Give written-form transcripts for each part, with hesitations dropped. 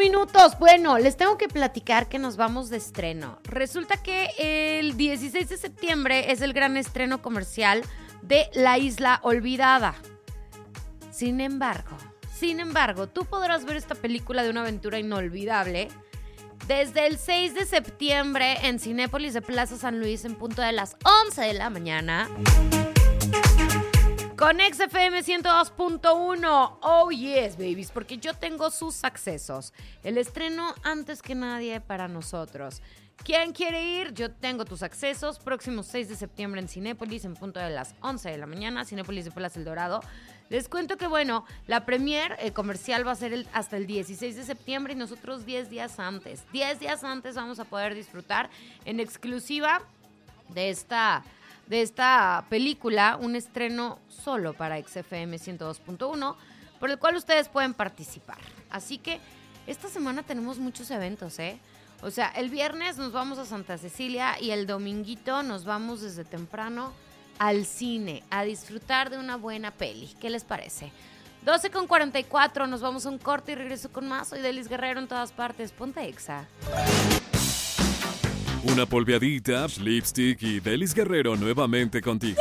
minutos. Bueno, les tengo que platicar que nos vamos de estreno. Resulta que el 16 de septiembre es el gran estreno comercial de La Isla Olvidada. Sin embargo, tú podrás ver esta película de una aventura inolvidable desde el 6 de septiembre en Cinépolis de Plaza San Luis en punto de las 11 de la mañana. Con XFM 102.1. Oh yes, babies, porque yo tengo sus accesos. El estreno antes que nadie para nosotros. ¿Quién quiere ir? Yo tengo tus accesos. Próximo 6 de septiembre en Cinépolis en punto de las 11 de la mañana. Cinépolis de Plaza El Dorado. Les cuento que, bueno, la premier comercial va a ser hasta el 16 de septiembre y nosotros 10 días antes. 10 días antes vamos a poder disfrutar en exclusiva de esta película, un estreno solo para XFM 102.1, por el cual ustedes pueden participar. Así que esta semana tenemos muchos eventos, ¿eh? O sea, el viernes nos vamos a Santa Cecilia y el dominguito nos vamos desde temprano al cine a disfrutar de una buena peli. ¿Qué les parece? 12:44, nos vamos a un corte y regreso con más. Soy Delis Guerrero en todas partes. Ponte Exa. Una polveadita, lipstick y Delis Guerrero nuevamente contigo.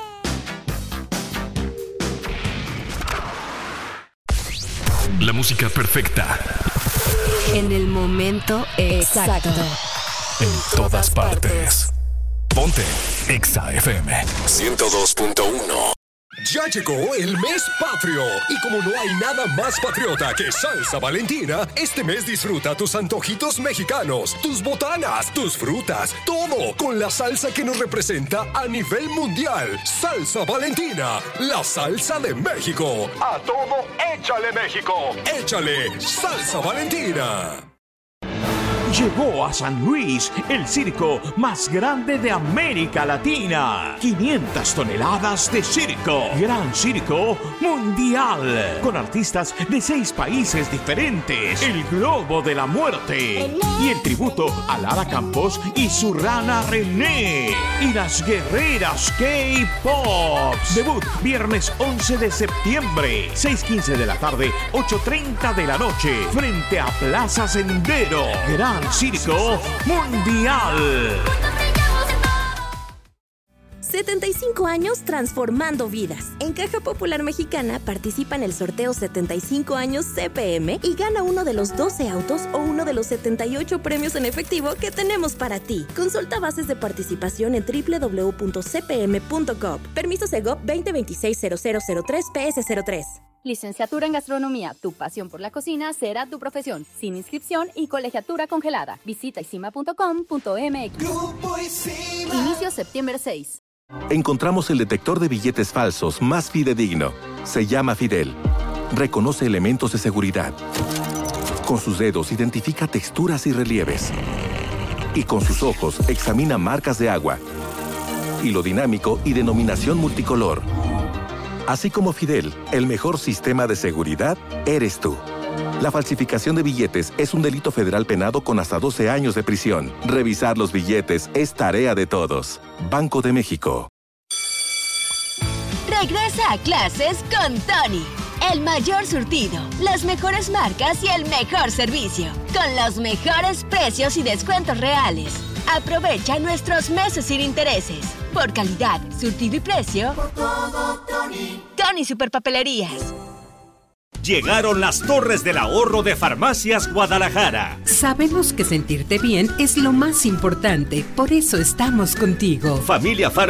La música perfecta. En el momento exacto. En todas partes. Ponte Exa FM 102.1. Ya llegó el mes patrio y como no hay nada más patriota que Salsa Valentina, este mes disfruta tus antojitos mexicanos, tus botanas, tus frutas, todo con la salsa que nos representa a nivel mundial. Salsa Valentina, la salsa de México. A todo, échale México. Échale Salsa Valentina. Llegó a San Luis el circo más grande de América Latina. 500 toneladas de circo. Gran Circo Mundial. Con artistas de 6 países diferentes. El Globo de la Muerte. Y el tributo a Lara Campos y su rana René. Y las guerreras K-Pops. Debut viernes 11 de septiembre. 6:15 de la tarde, 8:30 de la noche. Frente a Plaza Sendero. Gran Circo Mundial. 75 años transformando vidas. En Caja Popular Mexicana participa en el sorteo 75 años CPM y gana uno de los 12 autos o uno de los 78 premios en efectivo que tenemos para ti. Consulta bases de participación en www.cpm.gov. Permiso Segov 2026-0003-PS03. Licenciatura en Gastronomía. Tu pasión por la cocina será tu profesión. Sin inscripción y colegiatura congelada. Visita isima.com.mx. Inicio septiembre 6. Encontramos el detector de billetes falsos más fidedigno. Se llama Fidel. Reconoce elementos de seguridad. Con sus dedos identifica texturas y relieves. Y con sus ojos examina marcas de agua. Hilo dinámico y denominación multicolor. Así como Fidel, el mejor sistema de seguridad eres tú. La falsificación de billetes es un delito federal penado con hasta 12 años de prisión. Revisar los billetes es tarea de todos. Banco de México. Regresa a clases con Tony. El mayor surtido, las mejores marcas y el mejor servicio. Con los mejores precios y descuentos reales. Aprovecha nuestros meses sin intereses. Por calidad, surtido y precio. Por todo, Tony. Tony Superpapelerías. Llegaron las Torres del Ahorro de Farmacias Guadalajara. Sabemos que sentirte bien es lo más importante, por eso estamos contigo. Familia